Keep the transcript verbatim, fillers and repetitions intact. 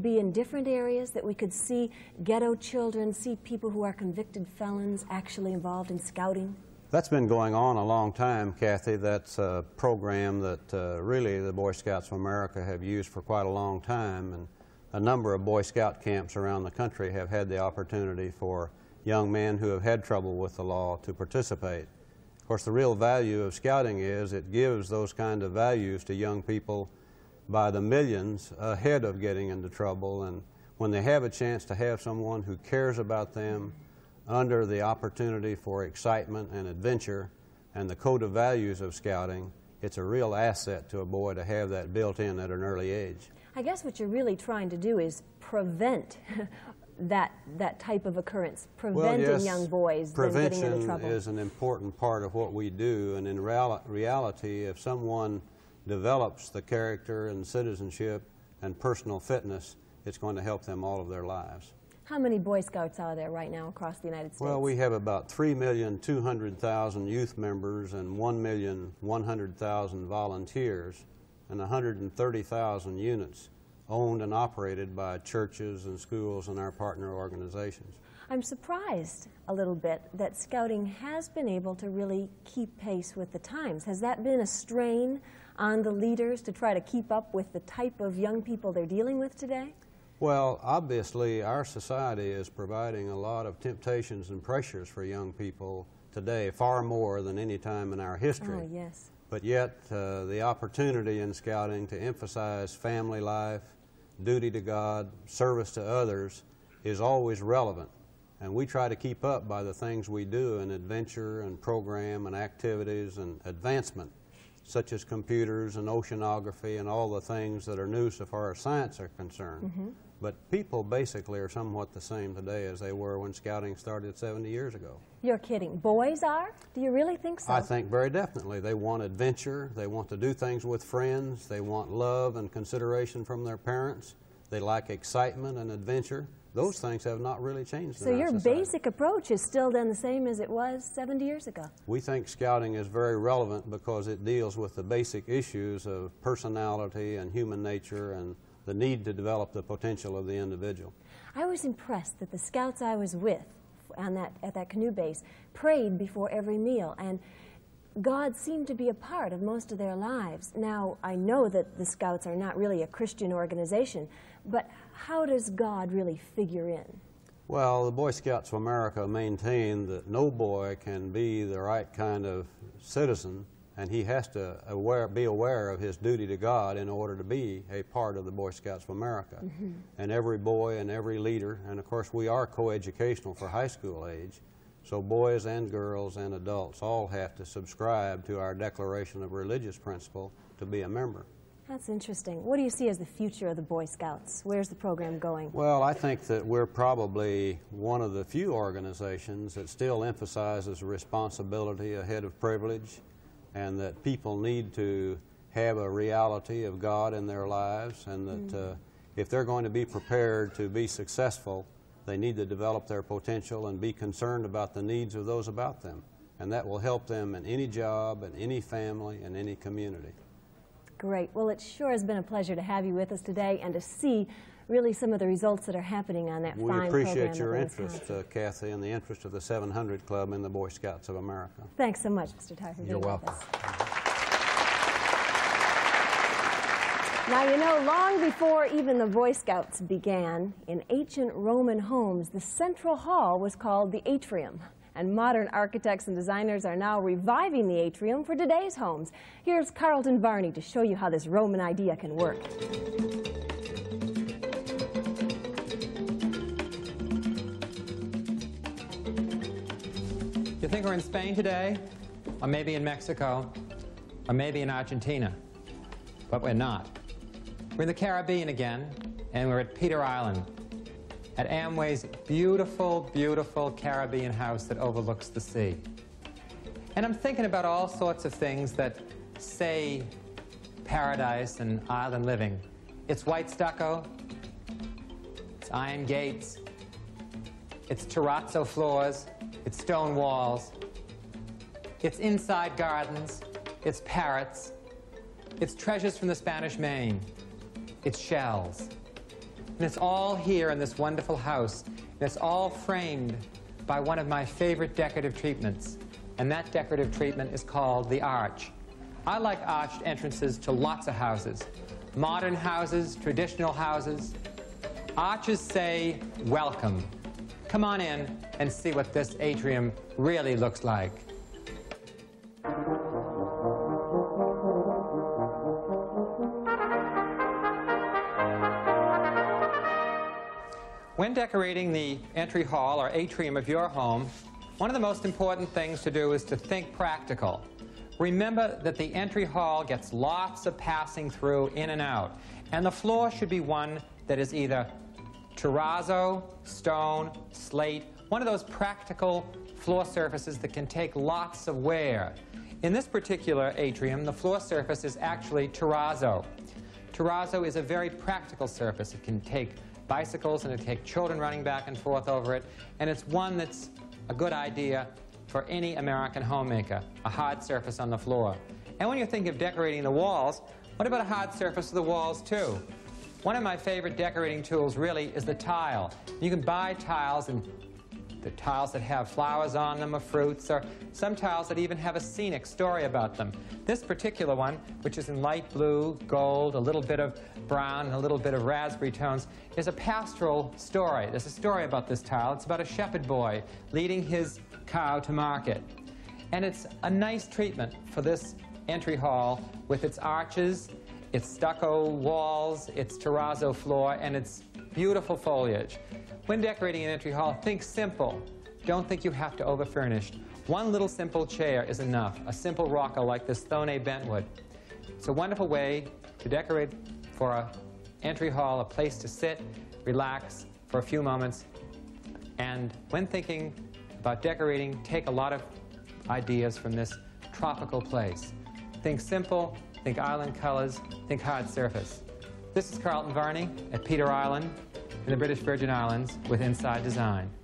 Be in different areas that we could see ghetto children, see people who are convicted felons actually involved in scouting? That's been going on a long time, Kathy. That's a program that uh, really the Boy Scouts of America have used for quite a long time, and a number of Boy Scout camps around the country have had the opportunity for young men who have had trouble with the law to participate. Of course, the real value of scouting is it gives those kind of values to young people by the millions ahead of getting into trouble, and when they have a chance to have someone who cares about them under the opportunity for excitement and adventure and the code of values of scouting, it's a real asset to a boy to have that built in at an early age. I guess what you're really trying to do is prevent that that type of occurrence, preventing well, yes, young boys from getting into trouble. Prevention is an important part of what we do, and in real reality, if someone develops the character and citizenship and personal fitness, it's going to help them all of their lives. How many Boy Scouts are there right now across the United States? Well, we have about three million two hundred thousand youth members and one million one hundred thousand volunteers and one hundred thirty thousand units owned and operated by churches and schools and our partner organizations. I'm surprised a little bit that scouting has been able to really keep pace with the times. Has that been a strain on the leaders to try to keep up with the type of young people they're dealing with today? Well, obviously, our society is providing a lot of temptations and pressures for young people today, far more than any time in our history. Oh, yes. But yet, uh, the opportunity in scouting to emphasize family life, duty to God, service to others is always relevant. And we try to keep up by the things we do in adventure and program and activities and advancement, such as computers and oceanography and all the things that are new so far as science are concerned. Mm-hmm. But people basically are somewhat the same today as they were when scouting started seventy years ago. You're kidding. Boys are? Do you really think so? I think very definitely. They want adventure. They want to do things with friends. They want love and consideration from their parents. They like excitement and adventure. Those things have not really changed in So our your society. basic approach is still then the same as it was seventy years ago? We think scouting is very relevant because it deals with the basic issues of personality and human nature and the need to develop the potential of the individual. I was impressed that the scouts I was with on that, at that canoe base prayed before every meal, and God seemed to be a part of most of their lives. Now, I know that the Scouts are not really a Christian organization, but how does God really figure in? Well, the Boy Scouts of America maintain that no boy can be the right kind of citizen, and he has to aware, be aware of his duty to God in order to be a part of the Boy Scouts of America. Mm-hmm. And every boy and every leader, and of course we are coeducational for high school age, so boys and girls and adults all have to subscribe to our Declaration of Religious Principle to be a member. That's interesting. What do you see as the future of the Boy Scouts? Where's the program going? Well, I think that we're probably one of the few organizations that still emphasizes responsibility ahead of privilege, and that people need to have a reality of God in their lives, and that mm. uh, if they're going to be prepared to be successful, they need to develop their potential and be concerned about the needs of those about them. And that will help them in any job, in any family, in any community. Great. Well, it sure has been a pleasure to have you with us today and to see really some of the results that are happening on that we fine program. We appreciate your interest, uh, Kathy, and the interest of the seven hundred Club in the Boy Scouts of America. Thanks so much, Mister Tye, for being with us. You're welcome. Now, you know, long before even the Boy Scouts began, in ancient Roman homes, the central hall was called the atrium. And modern architects and designers are now reviving the atrium for today's homes. Here's Carlton Varney to show you how this Roman idea can work. You think we're in Spain today? Or maybe in Mexico? Or maybe in Argentina? But we're not. We're in the Caribbean again, and we're at Peter Island, at Amway's beautiful, beautiful Caribbean house that overlooks the sea. And I'm thinking about all sorts of things that say paradise and island living. It's white stucco, it's iron gates, it's terrazzo floors, it's stone walls, it's inside gardens, it's parrots, it's treasures from the Spanish Main, it's shells. And it's all here in this wonderful house. And it's all framed by one of my favorite decorative treatments. And that decorative treatment is called the arch. I like arched entrances to lots of houses. Modern houses, traditional houses. Arches say, welcome. Come on in and see what this atrium really looks like. When decorating the entry hall or atrium of your home, one of the most important things to do is to think practical. Remember that the entry hall gets lots of passing through in and out, and the floor should be one that is either terrazzo, stone, slate, one of those practical floor surfaces that can take lots of wear. In this particular atrium, the floor surface is actually terrazzo. Terrazzo is a very practical surface. It can take bicycles and it can take children running back and forth over it, and it's one that's a good idea for any American homemaker, a hard surface on the floor. And when you think of decorating the walls, what about a hard surface of the walls too? One of my favorite decorating tools really is the tile. You can buy tiles, and the tiles that have flowers on them or fruits, or some tiles that even have a scenic story about them. This particular one, which is in light blue, gold, a little bit of brown, and a little bit of raspberry tones, is a pastoral story. There's a story about this tile. It's about a shepherd boy leading his cow to market. And it's a nice treatment for this entry hall with its arches, its stucco walls, its terrazzo floor, and its beautiful foliage. When decorating an entry hall, think simple. Don't think you have to over-furnish. One little simple chair is enough, a simple rocker like this Thone bentwood. It's a wonderful way to decorate for an entry hall, a place to sit, relax for a few moments. And when thinking about decorating, take a lot of ideas from this tropical place. Think simple, think island colors, think hard surface. This is Carlton Varney at Peter Island in the British Virgin Islands with Inside Design.